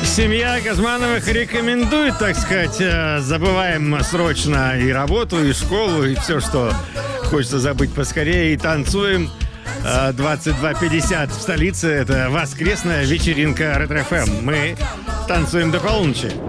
Семья Газмановых рекомендует, так сказать, забываем срочно и работу, и школу, и все, что хочется забыть поскорее, и танцуем. 22:50 в столице. Это воскресная вечеринка Ретро ФМ. Мы танцуем до полуночи.